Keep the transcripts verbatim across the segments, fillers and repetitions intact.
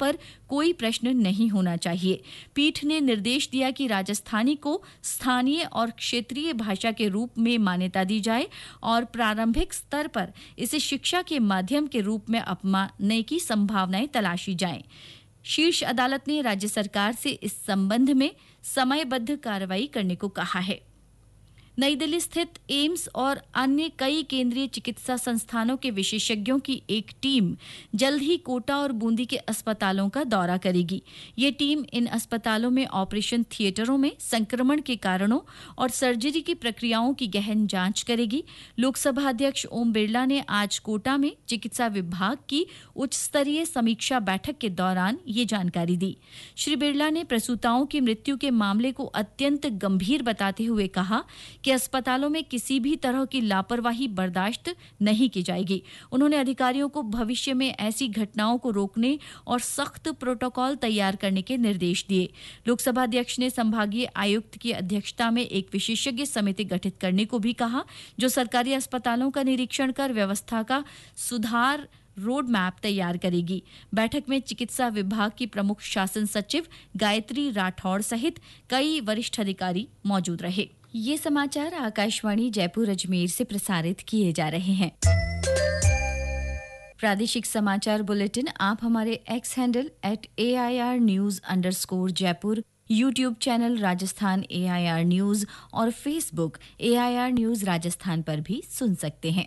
पर कोई प्रश्न नहीं होना चाहिए। पीठ ने निर्देश दिया कि राजस्थानी को स्थानीय और क्षेत्रीय भाषा के रूप में मान्यता दी जाए और प्रारंभिक स्तर पर इसे शिक्षा के माध्यम के रूप में अपनाने की संभावनाएं तलाशी जाएं। शीर्ष अदालत ने राज्य सरकार से इस संबंध में समयबद्ध कार्रवाई करने को कहा है। नई दिल्ली स्थित एम्स और अन्य कई केंद्रीय चिकित्सा संस्थानों के विशेषज्ञों की एक टीम जल्द ही कोटा और बूंदी के अस्पतालों का दौरा करेगी। ये टीम इन अस्पतालों में ऑपरेशन थिएटरों में संक्रमण के कारणों और सर्जरी की प्रक्रियाओं की गहन जांच करेगी। लोकसभा अध्यक्ष ओम बिरला ने आज कोटा में चिकित्सा विभाग की उच्च स्तरीय समीक्षा बैठक के दौरान ये जानकारी दी। श्री बिरला ने प्रसूताओं की मृत्यु के मामले को अत्यंत गंभीर बताते हुए कहा कि अस्पतालों में किसी भी तरह की लापरवाही बर्दाश्त नहीं की जाएगी। उन्होंने अधिकारियों को भविष्य में ऐसी घटनाओं को रोकने और सख्त प्रोटोकॉल तैयार करने के निर्देश दिए। लोकसभा अध्यक्ष ने संभागीय आयुक्त की अध्यक्षता में एक विशेषज्ञ समिति गठित करने को भी कहा, जो सरकारी अस्पतालों का निरीक्षण कर व्यवस्था का सुधार रोड मैप तैयार करेगी। बैठक में चिकित्सा विभाग की प्रमुख शासन सचिव गायत्री राठौड़ सहित कई वरिष्ठ अधिकारी मौजूद रहे। ये समाचार आकाशवाणी जयपुर अजमेर से प्रसारित किए जा रहे हैं। प्रादेशिक समाचार बुलेटिन आप हमारे x handle at A I R news underscore Jaipur, YouTube channel Rajasthan A I R news और Facebook A I R news Rajasthan पर भी सुन सकते हैं।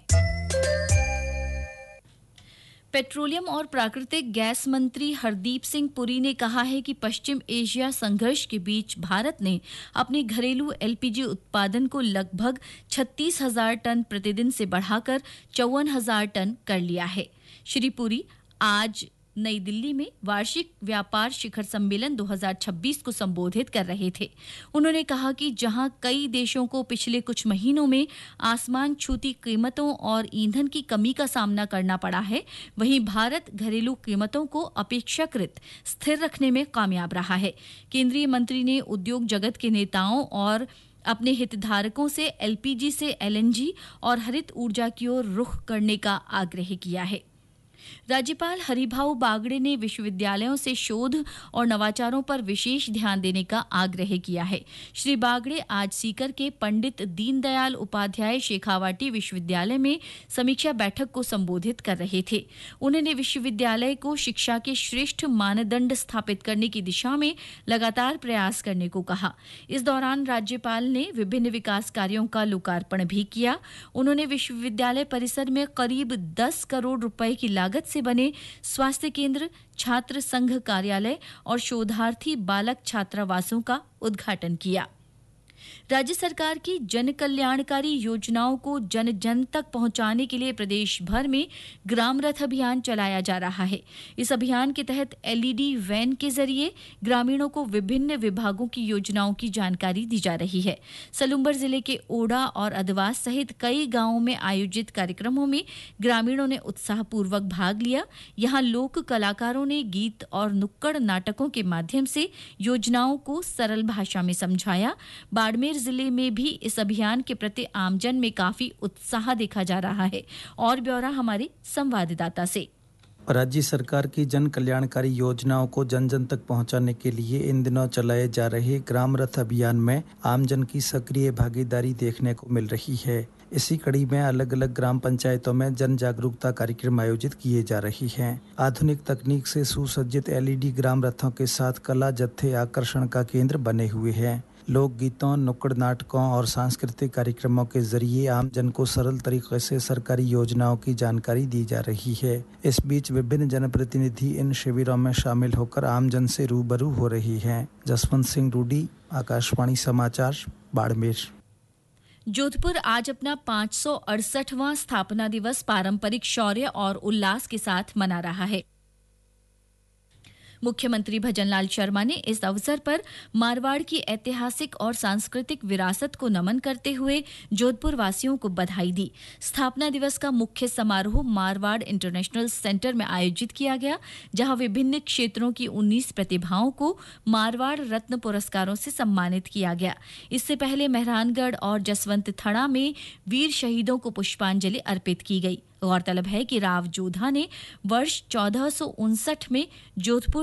पेट्रोलियम और प्राकृतिक गैस मंत्री हरदीप सिंह पुरी ने कहा है कि पश्चिम एशिया संघर्ष के बीच भारत ने अपने घरेलू एल पी जी उत्पादन को लगभग छत्तीस हजार टन प्रतिदिन से बढ़ाकर चौवन हजार टन कर लिया है। श्री पुरी आज नई दिल्ली में वार्षिक व्यापार शिखर सम्मेलन दो हज़ार छब्बीस को संबोधित कर रहे थे। उन्होंने कहा कि जहां कई देशों को पिछले कुछ महीनों में आसमान छूती कीमतों और ईंधन की कमी का सामना करना पड़ा है, वहीं भारत घरेलू कीमतों को अपेक्षाकृत स्थिर रखने में कामयाब रहा है। केंद्रीय मंत्री ने उद्योग जगत के नेताओं और अपने हितधारकों से एल पी जी से एल एन जी और हरित ऊर्जा की ओर रुख करने का आग्रह किया है। राज्यपाल हरिभाऊ बागड़े ने विश्वविद्यालयों से शोध और नवाचारों पर विशेष ध्यान देने का आग्रह किया है। श्री बागड़े आज सीकर के पंडित दीनदयाल उपाध्याय शेखावाटी विश्वविद्यालय में समीक्षा बैठक को संबोधित कर रहे थे। उन्होंने विश्वविद्यालय को शिक्षा के श्रेष्ठ मानदंड स्थापित करने की दिशा में लगातार प्रयास करने को कहा। इस दौरान राज्यपाल ने विभिन्न विकास कार्यों का लोकार्पण भी किया। उन्होंने विश्वविद्यालय परिसर में करीब दस करोड़ रुपए की लागत से बने स्वास्थ्य केंद्र, छात्र संघ कार्यालय और शोधार्थी बालक छात्रावासों का उद्घाटन किया। राज्य सरकार की जन कल्याणकारी योजनाओं को जन जन तक पहुंचाने के लिए प्रदेश भर में ग्राम रथ अभियान चलाया जा रहा है। इस अभियान के तहत एल ई डी वैन के जरिए ग्रामीणों को विभिन्न विभागों की योजनाओं की जानकारी दी जा रही है। सलुम्बर जिले के ओडा और अदवास सहित कई गांवों में आयोजित कार्यक्रमों में ग्रामीणों ने उत्साहपूर्वक भाग लिया। यहां लोक कलाकारों ने गीत और नुक्कड़ नाटकों के माध्यम से योजनाओं को सरल भाषा में समझाया। बाड़मेर जिले में भी इस अभियान के प्रति आमजन में काफी उत्साह देखा जा रहा है। और ब्यौरा हमारे संवाददाता से। राज्य सरकार की जन कल्याणकारी योजनाओं को जन जन तक पहुंचाने के लिए इन दिनों चलाए जा रहे ग्राम रथ अभियान में आमजन की सक्रिय भागीदारी देखने को मिल रही है। इसी कड़ी में अलग अलग ग्राम पंचायतों में जन जागरूकता कार्यक्रम आयोजित किए जा रही हैं। आधुनिक तकनीक से सुसज्जित एल ई डी ग्राम रथों के साथ कला जत्थे आकर्षण का केंद्र बने हुए हैं। लोक गीतों, नुक्कड़ नाटकों और सांस्कृतिक कार्यक्रमों के जरिए आम जन को सरल तरीके से सरकारी योजनाओं की जानकारी दी जा रही है। इस बीच विभिन्न जनप्रतिनिधि इन शिविरों में शामिल होकर आम जन से रूबरू हो रही हैं। जसवंत सिंह रूडी, आकाशवाणी समाचार, बाड़मेर। जोधपुर आज अपना पाँच सौ अड़सठवां स्थापना दिवस पारंपरिक शौर्य और उल्लास के साथ मना रहा है। मुख्यमंत्री भजनलाल शर्मा ने इस अवसर पर मारवाड़ की ऐतिहासिक और सांस्कृतिक विरासत को नमन करते हुए जोधपुर वासियों को बधाई दी। स्थापना दिवस का मुख्य समारोह मारवाड़ इंटरनेशनल सेंटर में आयोजित किया गया, जहां विभिन्न क्षेत्रों की उन्नीस प्रतिभाओं को मारवाड़ रत्न पुरस्कारों से सम्मानित किया गया। इससे पहले मेहरानगढ़ और जसवंत थड़ा में वीर शहीदों को पुष्पांजलि अर्पित की गई। गौरतलब है कि राव जोधा ने वर्ष चौदह सौ उनसठ में जोधपुर